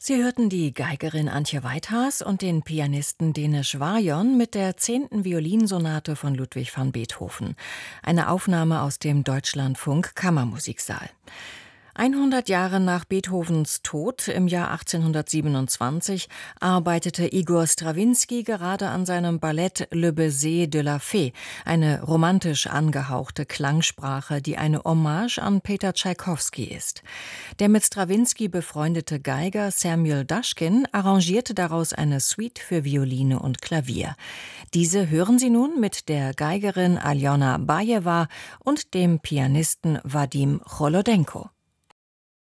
Sie hörten die Geigerin Antje Weithas und den Pianisten Denis Warjon mit der 10. Violinsonate von Ludwig van Beethoven. Eine Aufnahme aus dem Deutschlandfunk Kammermusiksaal. 100 Jahre nach Beethovens Tod im Jahr 1827 arbeitete Igor Strawinski gerade an seinem Ballett Le Baiser de la Fée, eine romantisch angehauchte Klangsprache, die eine Hommage an Peter Tschaikowski ist. Der mit Strawinski befreundete Geiger Samuel Dashkin arrangierte daraus eine Suite für Violine und Klavier. Diese hören Sie nun mit der Geigerin Aljona Bajewa und dem Pianisten Wadim Cholodenko.